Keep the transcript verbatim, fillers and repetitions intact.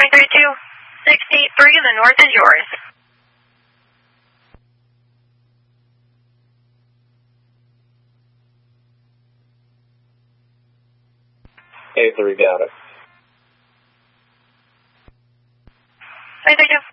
nine three two, six eight three, the north is yours. A three, got it. nine three two.